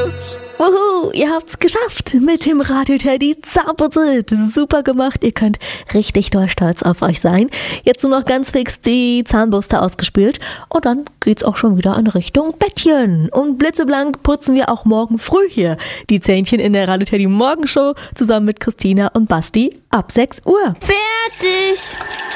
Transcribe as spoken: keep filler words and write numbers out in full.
Wuhu, ihr habt's geschafft mit dem Radio Teddy Zahnputzel. Super gemacht, ihr könnt richtig doll stolz auf euch sein. Jetzt nur noch ganz fix die Zahnbürste ausgespült und dann geht's auch schon wieder in Richtung Bettchen. Und blitzeblank putzen wir auch morgen früh hier die Zähnchen in der Radio Teddy Morgenshow zusammen mit Christina und Basti ab sechs Uhr. Fertig!